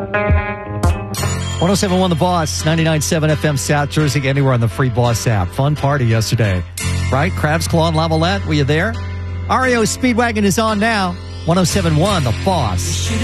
107.1 The Boss, 99.7 FM South Jersey, anywhere on the free Boss app. Fun party yesterday, right? Crab's Claw and Lavalette, were you there? REO Speedwagon is on now. 107.1 The Boss.